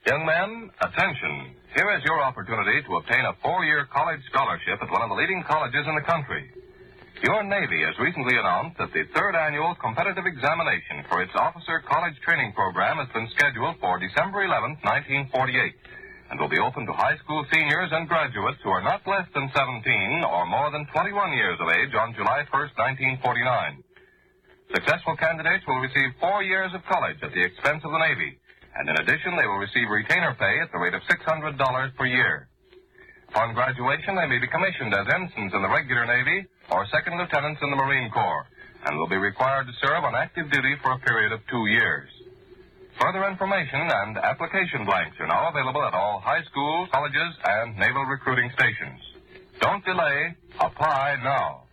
Young men, attention. Here is your opportunity to obtain a 4-year college scholarship at one of the leading colleges in the country. Your Navy has recently announced that the 3rd annual competitive examination for its officer college training program has been scheduled for December 11th, 1948, and will be open to high school seniors and graduates who are not less than 17 or more than 21 years of age on July 1st, 1949. Successful candidates will receive 4 years of college at the expense of the Navy, and in addition, they will receive retainer pay at the rate of $600 per year. Upon graduation, they may be commissioned as ensigns in the regular Navy or second lieutenants in the Marine Corps, and will be required to serve on active duty for a period of 2 years. Further information and application blanks are now available at all high schools, colleges, and naval recruiting stations. Don't delay. Apply now.